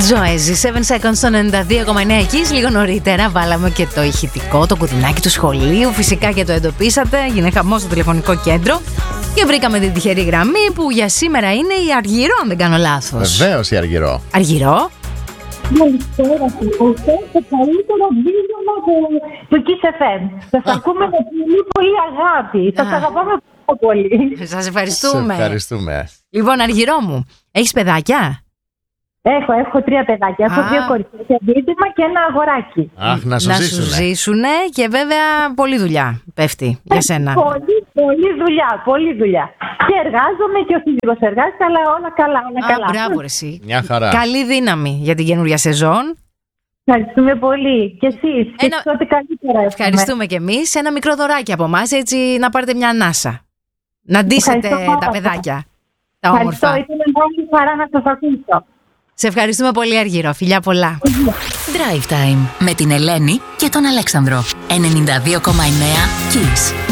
Ζωέζη, 7 Seconds στο 92,9 εκεί. Λίγο νωρίτερα βάλαμε και το ηχητικό, το κουδουνάκι του σχολείου. Φυσικά και το εντοπίσατε. Έγινε χαμός στο τηλεφωνικό κέντρο. Και βρήκαμε την τυχερή γραμμή που για σήμερα είναι η Αργυρό, αν δεν κάνω λάθος. Βεβαίως η Αργυρό. Αργυρό. Καλησπέρα σας. Αυτό το καλύτερο δίλημα του Kiss FM. Σας ακούμε με πολύ αγάπη. Σας αγαπάμε πολύ. Σας ευχαριστούμε. Σε ευχαριστούμε. Λοιπόν, Αργυρό μου, έχεις παιδάκια? Έχω 3 παιδάκια. Έχω 2 κοριτσάκια δίδυμα και ένα αγοράκι. Αχ, να σου ζήσουνε και βέβαια πολλή δουλειά πέφτει για σένα. Πολλή δουλειά. Και εργάζομαι και ο σύζυγος εργάζεται, αλλά όλα καλά. Μπράβο εσύ. Μια χαρά. Καλή δύναμη για την καινούργια σεζόν. Ευχαριστούμε πολύ. Και εσείς. Και ό,τι καλύτερα. Ευχαριστούμε και εμείς. Ένα μικρό δωράκι από εμάς, έτσι να πάρετε μια ανάσα. Να ντύσετε τα παιδάκια. Τα όμορφα. Ευχαριστώ. Ήταν μεγάλη χαρά να σας ακούσω. Σε ευχαριστούμε πολύ, Αργυρό. Φιλιά πολλά. Drive Time με την Ελένη και τον Αλέξανδρο. 92,9 Kiss.